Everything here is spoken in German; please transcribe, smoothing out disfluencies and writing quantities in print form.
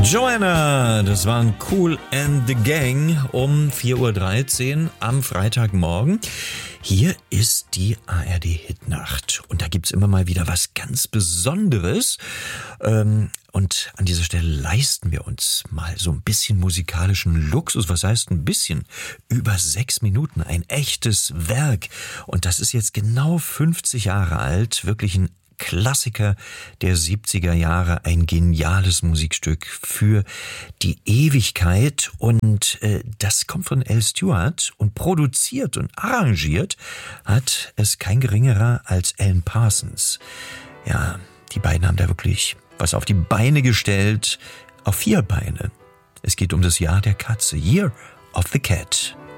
Joanna, das waren Kool and the Gang um 4.13 Uhr am Freitagmorgen. Hier ist die ARD-Hitnacht und da gibt's immer mal wieder was ganz Besonderes. Und an dieser Stelle leisten wir uns mal so ein bisschen musikalischen Luxus. Was heißt ein bisschen? Über 6 Minuten, ein echtes Werk. Und das ist jetzt genau 50 Jahre alt, wirklich ein Klassiker der 70er Jahre, ein geniales Musikstück für die Ewigkeit und das kommt von Al Stewart und produziert und arrangiert hat es kein geringerer als Alan Parsons. Ja, die beiden haben da wirklich was auf die Beine gestellt, auf 4 Beine. Es geht um das Jahr der Katze, Year of the Cat.